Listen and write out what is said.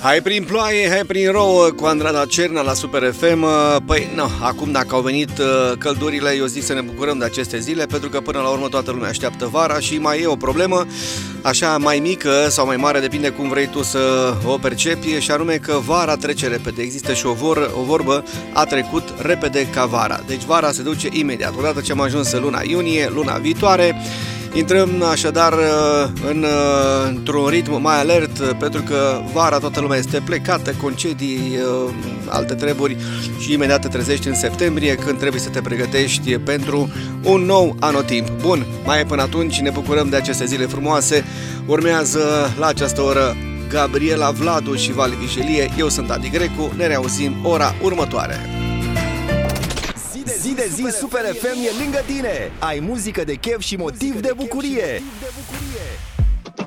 Hai prin ploaie, hai prin rouă cu Andrada Cerna la Super FM. Păi, no, acum dacă au venit căldurile, eu zic să ne bucurăm de aceste zile, pentru că până la urmă toată lumea așteaptă vara și mai e o problemă, așa mai mică sau mai mare, depinde cum vrei tu să o percepi, și anume că vara trece repede. Există și o vorbă, a trecut repede ca vara. Deci vara se duce imediat. Odată ce am ajuns în luna iunie, luna viitoare, intrăm așadar într-un ritm mai alert, pentru că vara toată lumea este plecată, concedii, alte treburi, și imediat te trezești în septembrie, când trebuie să te pregătești pentru un nou anotimp. Bun, mai e până atunci, ne bucurăm de aceste zile frumoase. Urmează la această oră Gabriela Vladu și Vali Vișelie. Eu sunt Adi Grecu, ne reauzim ora următoare. Zi de zi Super FM e lângă tine. Ai muzică de chef și motiv de bucurie.